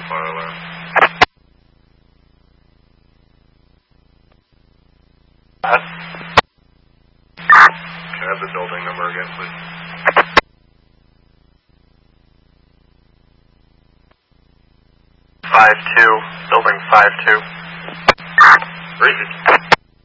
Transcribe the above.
fire alarm. Can I have the building number again, please? 5-2, building 5-2. Where is it?